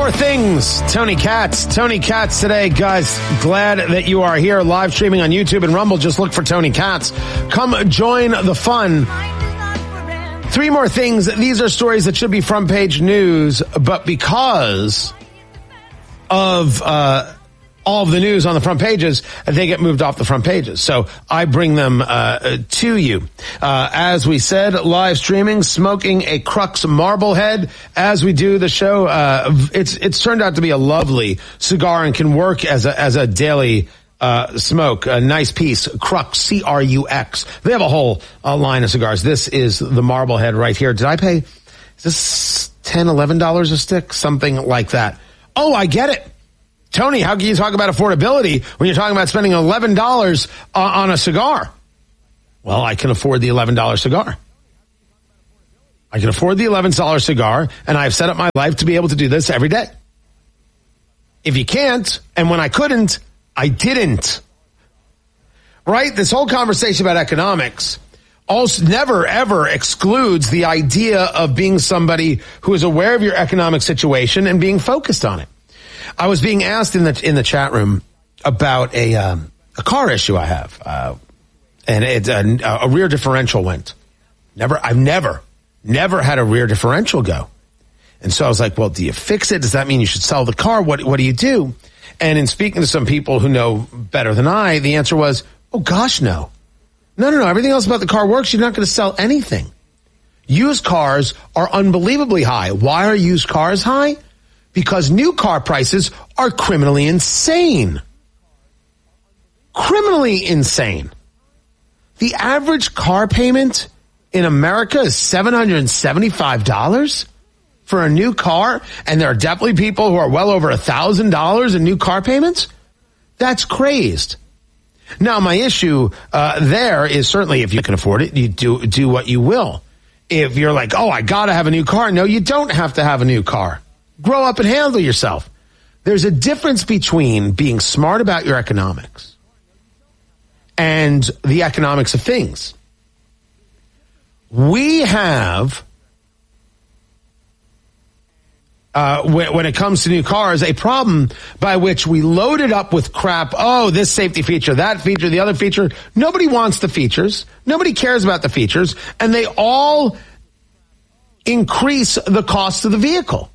more things. Tony Katz today, guys. Glad that you are here live streaming on YouTube and Rumble. Just look for Tony Katz. Come join the fun. 3 more things. These are stories that should be front page news, but because of all of the news on the front pages, they get moved off the front pages. So I bring them to you. As we said, live streaming, smoking a Crux Marblehead as we do the show. It's turned out to be a lovely cigar and can work as a daily smoke. A nice piece. Crux, C-R-U-X. They have a whole line of cigars. This is the Marblehead right here. Did I pay, is this $10, $11 a stick? Something like that. Oh, I get it. Tony, how can you talk about affordability when you're talking about spending $11 on a cigar? Well, I can afford the $11 cigar. I can afford the $11 cigar, and I've set up my life to be able to do this every day. If you can't, and when I couldn't, I didn't. Right? This whole conversation about economics also never, ever excludes the idea of being somebody who is aware of your economic situation and being focused on it. I was being asked in the chat room about a car issue I have, and it's a rear differential went. I've never had a rear differential go, and so I was like, well, do you fix it? Does that mean you should sell the car? What do you do? And in speaking to some people who know better than I, the answer was, oh gosh, no. Everything else about the car works. You're not going to sell anything. Used cars are unbelievably high. Why are used cars high? Because new car prices are criminally insane. Criminally insane. The average car payment in America is $775 for a new car, and there are definitely people who are well over $1,000 in new car payments. That's crazed. Now, my issue there is certainly if you can afford it, you do what you will. If you're like, oh, I got to have a new car. No, you don't have to have a new car. Grow up and handle yourself. There's a difference between being smart about your economics and the economics of things. We have, when it comes to new cars, a problem by which we load it up with crap. Oh, this safety feature, that feature, the other feature. Nobody wants the features. Nobody cares about the features. And they all increase the cost of the vehicle.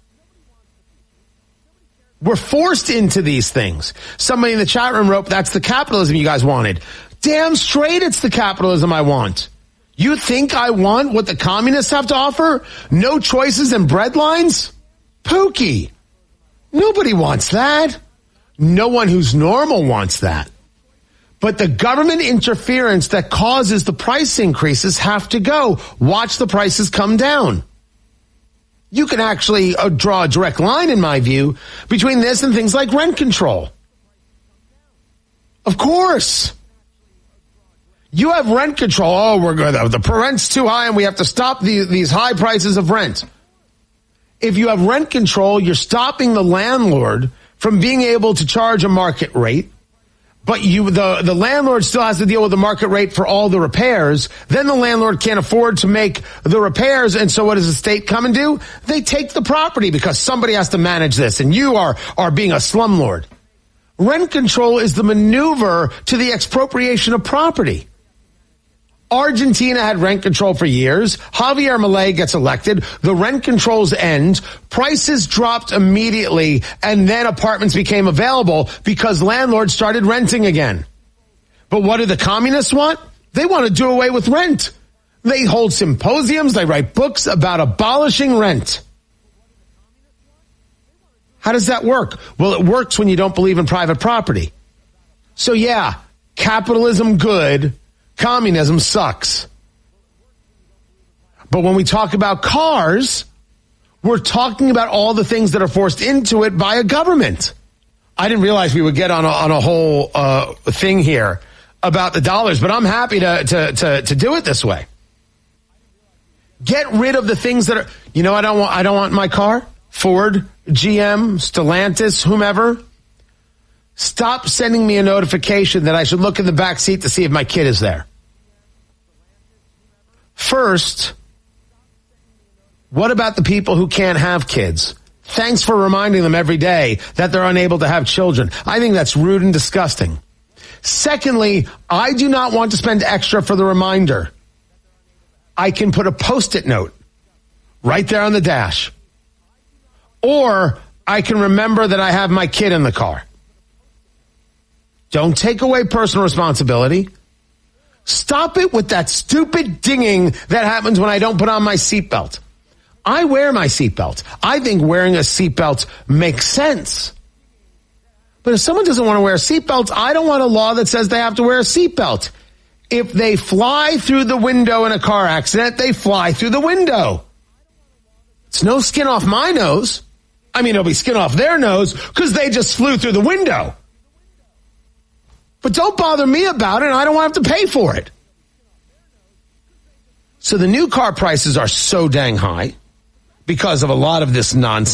We're forced into these things. Somebody in the chat room wrote, that's the capitalism you guys wanted. Damn straight it's the capitalism I want. You think I want what the communists have to offer? No choices and breadlines? Pookie. Nobody wants that. No one who's normal wants that. But the government interference that causes the price increases have to go. Watch the prices come down. You can actually draw a direct line, in my view, between this and things like rent control. Of course. You have rent control. Oh, we're good. The rent's too high and we have to stop these high prices of rent. If you have rent control, you're stopping the landlord from being able to charge a market rate. But the landlord still has to deal with the market rate for all the repairs. Then the landlord can't afford to make the repairs. And so what does the state come and do? They take the property because somebody has to manage this. And you are being a slumlord. Rent control is the maneuver to the expropriation of property. Argentina had rent control for years. Javier Milei gets elected. The rent controls end. Prices dropped immediately, and then apartments became available because landlords started renting again. But what do the communists want? They want to do away with rent. They hold symposiums. They write books about abolishing rent. How does that work? Well, it works when you don't believe in private property. So yeah, capitalism good. Communism sucks. But when we talk about cars, we're talking about all the things that are forced into it by a government. I didn't realize we would get on a whole thing here about the dollars, but I'm happy to do it this way. Get rid of the things that are, I don't want my car, Ford, GM, Stellantis, whomever. Stop sending me a notification that I should look in the back seat to see if my kid is there. First, what about the people who can't have kids? Thanks for reminding them every day that they're unable to have children. I think that's rude and disgusting. Secondly, I do not want to spend extra for the reminder. I can put a Post-it note right there on the dash. Or I can remember that I have my kid in the car. Don't take away personal responsibility. Stop it with that stupid dinging that happens when I don't put on my seatbelt. I wear my seatbelt. I think wearing a seatbelt makes sense. But if someone doesn't want to wear a seatbelt, I don't want a law that says they have to wear a seatbelt. If they fly through the window in a car accident, they fly through the window. It's no skin off my nose. I mean, it'll be skin off their nose because they just flew through the window. But don't bother me about it, and I don't want to have to pay for it. So the new car prices are so dang high because of a lot of this nonsense.